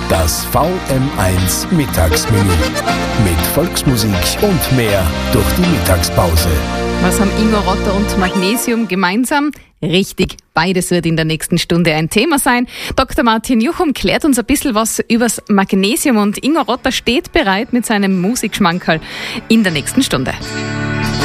Das VM1 Mittagsmenü. Mit Volksmusik und mehr durch die Mittagspause. Was haben Ingo Rotter und Magnesium gemeinsam? Richtig, beides wird in der nächsten Stunde ein Thema sein. Dr. Martin Juchum klärt uns ein bisschen was übers Magnesium und Ingo Rotter steht bereit mit seinem Musikschmankerl in der nächsten Stunde.